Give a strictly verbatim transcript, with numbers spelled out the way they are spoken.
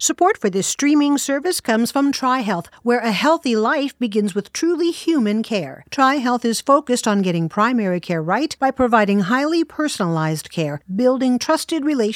Support for this streaming service comes from TriHealth, where a healthy life begins with truly human care. TriHealth is focused on getting primary care right by providing highly personalized care, building trusted relationships,